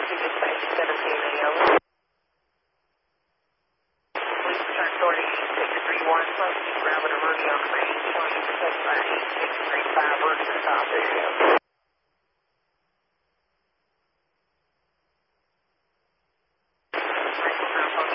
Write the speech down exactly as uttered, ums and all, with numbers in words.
dispatch seventeen A O. Please return authority six three one, plus ground and emergency on range, twenty seven by eight six three five, work to the top, there you go. Right,